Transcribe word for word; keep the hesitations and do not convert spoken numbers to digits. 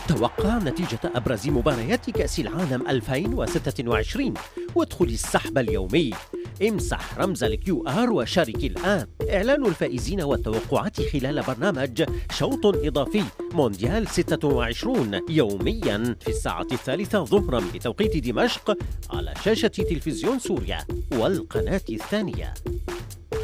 توقع نتيجة أبرز مباريات كأس العالم ألفين وستة وعشرين وادخل السحب اليومي. امسح رمز الكيو آر وشارك الآن. إعلان الفائزين والتوقعات خلال برنامج شوط إضافي مونديال ستة وعشرين يوميا في الساعة الثالثة ظهرا بتوقيت دمشق على شاشة تلفزيون سوريا والقناة الثانية.